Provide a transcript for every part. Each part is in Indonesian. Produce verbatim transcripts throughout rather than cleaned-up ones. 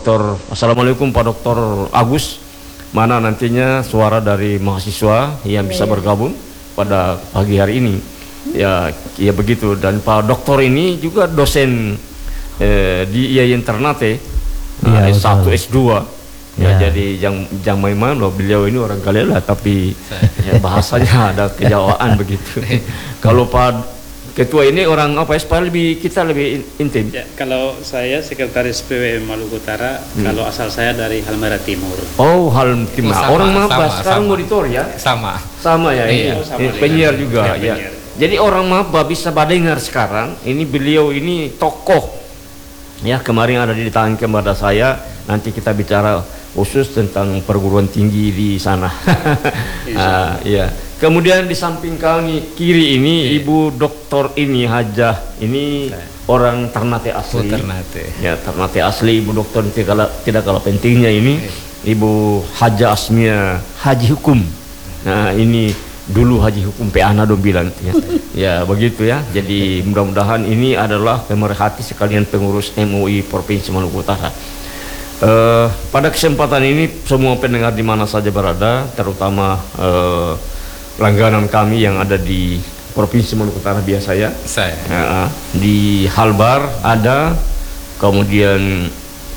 Doktor Assalamualaikum Pak Doktor Agus, mana nantinya suara dari mahasiswa yang bisa bergabung pada pagi hari ini. Ya, ya begitu. Dan Pak Doktor ini juga dosen eh, di I A I Ternate, ya, S satu S dua. Ya, ya, jadi yang yang memang loh, beliau ini orang Galela tapi ya, bahasanya ada kejawaan begitu. Kalau Pak Ketua ini orang apa ya, supaya lebih kita lebih intim. Ya, kalau saya sekretaris P W M Maluku Utara, hmm. kalau asal saya dari Halmahera Timur. Oh, Halmahera Timur. Oh, orang Maba sekarang monitor ya? Sama. Sama ya, iya. ini, oh, ini penyiar juga ya. ya. Jadi orang Maba bisa badengar sekarang. Ini beliau ini tokoh. Ya, kemarin ada ditanya kepada saya, nanti kita bicara khusus tentang perguruan tinggi di sana. ah, ya. Kemudian di samping kami kiri ini yeah. Ibu Doktor ini Hajah ini yeah. orang Ternate asli. Oh, Ternate. Ya, Ternate asli. Ibu Doktor tidak kalah, tidak kalah pentingnya ini yeah. Ibu Hajah Asmia Haji Hukum. Nah, ini dulu Haji Hukum P A N A dong bilang ya. Ya, begitu ya. Jadi mudah-mudahan ini adalah pemerhati sekalian pengurus M U I Provinsi Maluku Utara. Uh, pada kesempatan ini semua pendengar di mana saja berada, terutama uh, langganan kami yang ada di Provinsi Maluku Utara biasa ya. Saya. Uh, di Halbar ada, kemudian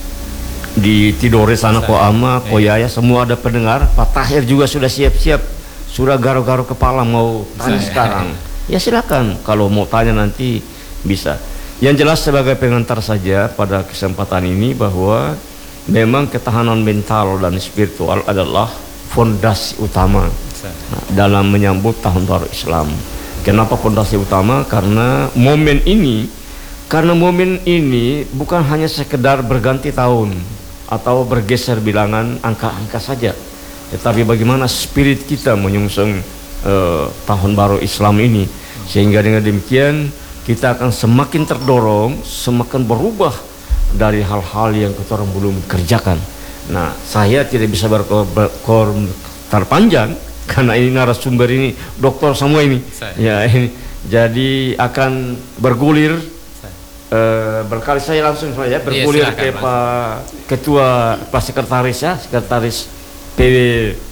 di Tidore sana Koama, Koyaya, semua ada pendengar. Pak Tahir juga sudah siap-siap, sudah garo-garo kepala mau tanya sekarang. Ya silakan, kalau mau tanya nanti bisa. Yang jelas sebagai pengantar saja pada kesempatan ini bahwa memang ketahanan mental dan spiritual adalah fondasi utama nah, dalam menyambut tahun baru Islam. Kenapa fondasi utama? Karena momen ini, karena momen ini bukan hanya sekedar berganti tahun atau bergeser bilangan angka-angka saja, tetapi bagaimana spirit kita menyongsong uh, tahun baru Islam ini, sehingga dengan demikian kita akan semakin terdorong, semakin berubah dari hal-hal yang kita orang belum kerjakan. Nah, saya tidak bisa berkomentar panjang karena ini narasumber ini dokter semua ini. Saya. Ya, ini jadi akan bergulir. Uh, berkali saya langsung saja bergulir ya, ke Pak Ketua, Pak Sekretaris ya, Sekretaris P W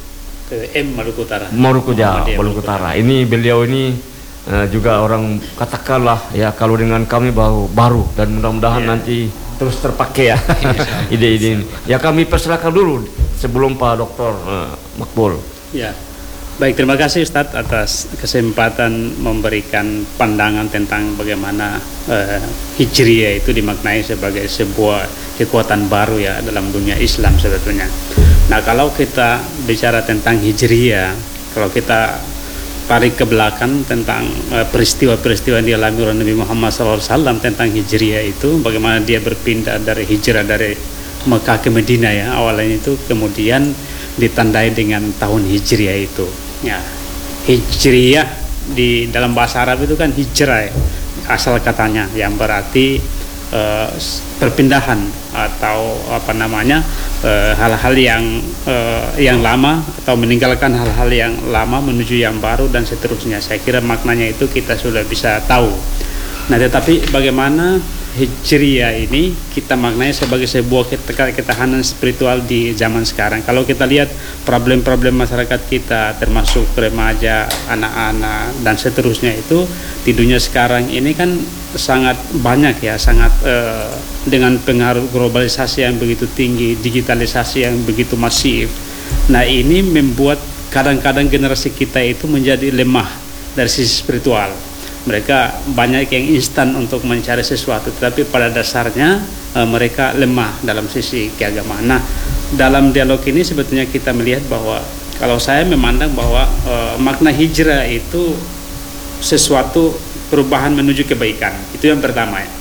M Maluku Utara. Maluku Utara, Maluku Utara. Ini beliau ini uh, juga orang katakanlah ya, kalau dengan kami baru baru dan mudah-mudahan ya. Nanti terus terpakai ya ide-ide ini. Ya, kami persilakan dulu sebelum Pak Doktor uh, Makbul. Ya, baik, terima kasih Ustadz atas kesempatan memberikan pandangan tentang bagaimana uh, Hijriyah itu dimaknai sebagai sebuah kekuatan baru ya dalam dunia Islam sebetulnya. Nah, kalau kita bicara tentang Hijriyah, kalau kita tarik ke belakang tentang uh, peristiwa-peristiwa yang dialami oleh Nabi Muhammad shallallahu alaihi wasallam tentang Hijriyah itu, bagaimana dia berpindah dari hijrah dari Mekah ke Madinah ya, awalnya itu kemudian ditandai dengan tahun Hijriyah itu ya. Hijriyah di dalam bahasa Arab itu kan hijrah ya, asal katanya, yang berarti uh, perpindahan atau apa namanya uh, hal-hal yang uh, yang lama atau meninggalkan hal-hal yang lama menuju yang baru dan seterusnya. Saya kira maknanya itu kita sudah bisa tahu. Nah, tetapi bagaimana Hijriyah ini kita maknai sebagai sebuah ketahanan spiritual di zaman sekarang. Kalau kita lihat problem-problem masyarakat kita, termasuk remaja, anak-anak dan seterusnya, itu di dunia sekarang ini kan sangat banyak ya, sangat eh, dengan pengaruh globalisasi yang begitu tinggi, digitalisasi yang begitu masif. Nah, ini membuat kadang-kadang generasi kita itu menjadi lemah dari sisi spiritual. Mereka banyak yang instan untuk mencari sesuatu, tetapi pada dasarnya e, mereka lemah dalam sisi keagamaan. Nah, dalam dialog ini sebetulnya kita melihat bahwa kalau saya memandang bahwa e, makna hijrah itu sesuatu perubahan menuju kebaikan. Itu yang pertama ya.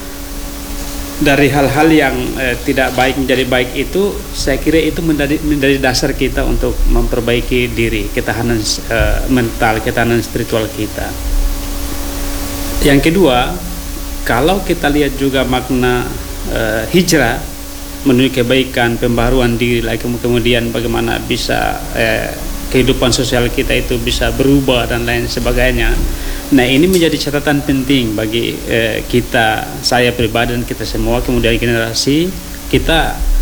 Dari hal-hal yang e, tidak baik menjadi baik itu, saya kira itu menjadi, menjadi dasar kita untuk memperbaiki diri, ketahanan e, mental, ketahanan spiritual kita. Yang kedua, kalau kita lihat juga makna uh, hijrah menuju kebaikan, pembaharuan diri, lagi kemudian bagaimana bisa uh, kehidupan sosial kita itu bisa berubah dan lain sebagainya. Nah, ini menjadi catatan penting bagi uh, kita, saya pribadi dan kita semua, kemudian generasi kita